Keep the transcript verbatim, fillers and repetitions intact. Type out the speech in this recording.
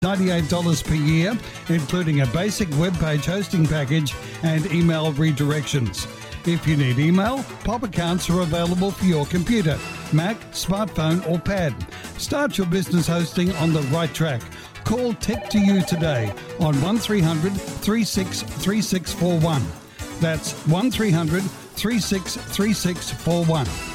ninety-eight dollars per year, including a basic web page hosting package and email redirections. If you need email, Pop accounts are available for your computer, Mac, smartphone or pad. Start your business hosting on the right track. Call Tech to You today on one three hundred, three six three six four one. That's one three hundred, three six three six four one.